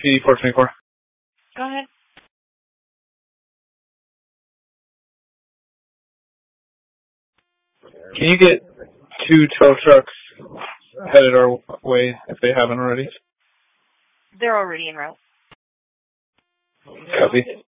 PD 424. Go ahead. Can you get 2 tow trucks headed our way if they haven't already? They're already en route. Copy.